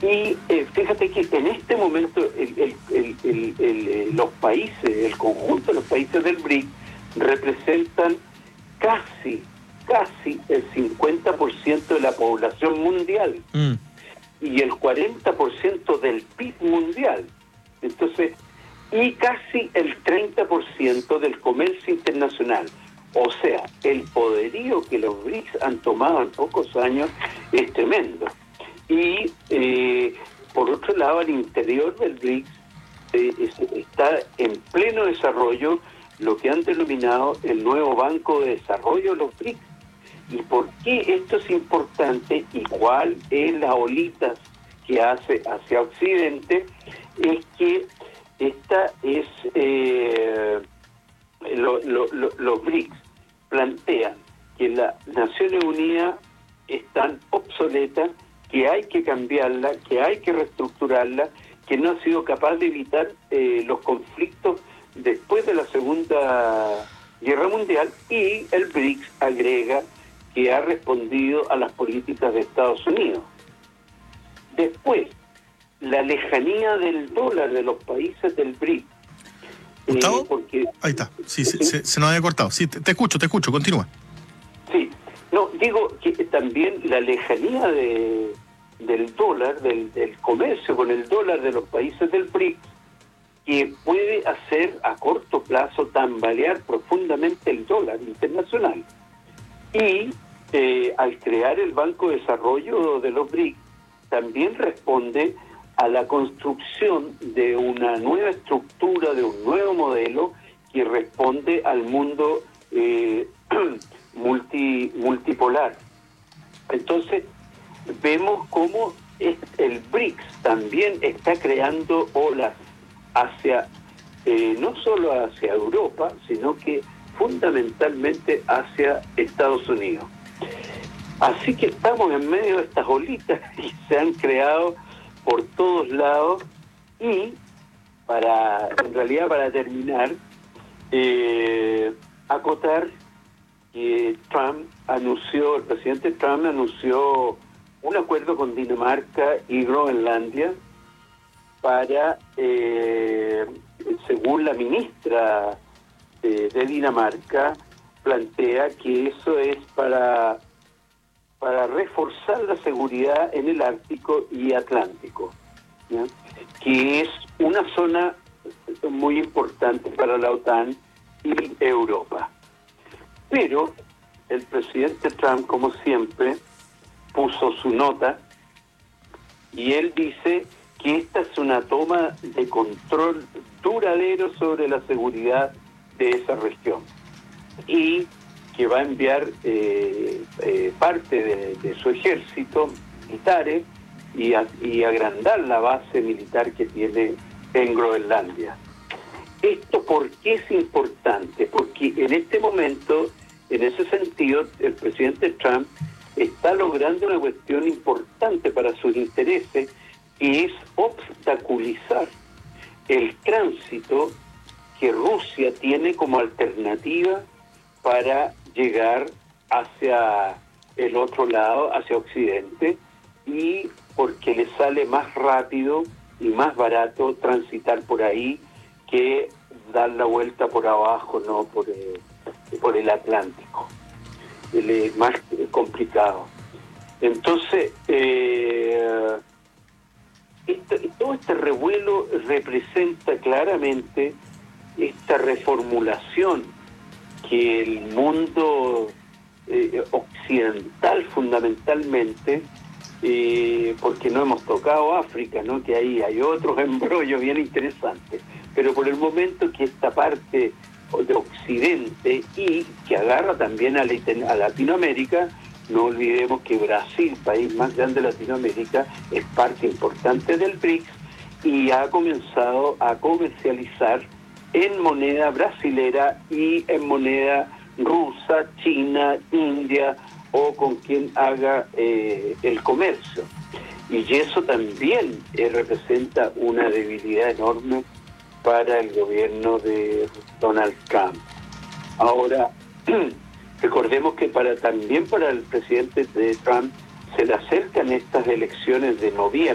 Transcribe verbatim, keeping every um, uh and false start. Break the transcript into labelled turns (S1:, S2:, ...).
S1: Y eh, fíjate que en este momento el, el, el, el, el, los países, el conjunto de los países del B R I C representan casi, casi el cincuenta por ciento de la población mundial mm. y el cuarenta por ciento del P I B mundial. Entonces, y casi el treinta por ciento del comercio internacional. O sea, el poderío que los B R I C han tomado en pocos años es tremendo. Y eh, por otro lado, al interior del B R I C eh, es, está en pleno desarrollo lo que han denominado el nuevo Banco de Desarrollo de los B R I C. ¿Y por qué esto es importante y cuál es las olitas que hace hacia Occidente? Es que esta es eh, lo, lo, lo, los B R I C plantean que las Naciones Unidas están obsoletas, que hay que cambiarla, que hay que reestructurarla, que no ha sido capaz de evitar eh, los conflictos después de la Segunda Guerra Mundial, y el B R I C agrega que ha respondido a las políticas de Estados Unidos. Después, la lejanía del dólar de los países del B R I C.
S2: ¿Gustavo? Eh, porque, Ahí está, sí, ¿sí? Se, se, se nos había cortado. Sí, te, te escucho, te escucho, continúa.
S1: Sí, no, digo que también la lejanía de, del dólar, del, del comercio con el dólar de los países del B R I C, que puede hacer a corto plazo tambalear profundamente el dólar internacional. Y eh, al crear el Banco de Desarrollo de los B R I C, también responde a la construcción de una nueva estructura, de un nuevo modelo que responde al mundo eh, multi, multipolar. Entonces, vemos cómo el B R I C también está creando olas hacia, eh, no solo hacia Europa, sino que fundamentalmente hacia Estados Unidos. Así que estamos en medio de estas olitas y se han creado por todos lados. Y para, en realidad, para terminar, eh, acotar que Trump anunció, el presidente Trump anunció un acuerdo con Dinamarca y Groenlandia para, eh, según la ministra eh, de Dinamarca, plantea que eso es para para reforzar la seguridad en el Ártico y Atlántico, ¿ya? Que es una zona muy importante para la OTAN y Europa. Pero el presidente Trump, como siempre, puso su nota y él dice que esta es una toma de control duradero sobre la seguridad de esa región y que va a enviar eh, eh, parte de, de su ejército militares y, a, y agrandar la base militar que tiene en Groenlandia. ¿Esto por qué es importante? Porque en este momento, en ese sentido, el presidente Trump está logrando una cuestión importante para sus intereses, que es obstaculizar el tránsito que Rusia tiene como alternativa para llegar hacia el otro lado, hacia Occidente, y porque le sale más rápido y más barato transitar por ahí que dar la vuelta por abajo, no por el, por el Atlántico. Es más complicado. Entonces, eh, este, todo este revuelo representa claramente esta reformulación que el mundo eh, occidental fundamentalmente, eh, porque no hemos tocado África, ¿no? Que ahí hay otros embrollos bien interesantes, pero por el momento que esta parte de Occidente y que agarra también a, a Latinoamérica, no olvidemos que Brasil, país más grande de Latinoamérica, es parte importante del B R I C y ha comenzado a comercializar en moneda brasilera y en moneda rusa, china, india o con quien haga eh, el comercio. Y eso también eh, representa una debilidad enorme para el gobierno de Donald Trump. Ahora, recordemos que para también para el presidente de Trump se le acercan estas elecciones de noviembre.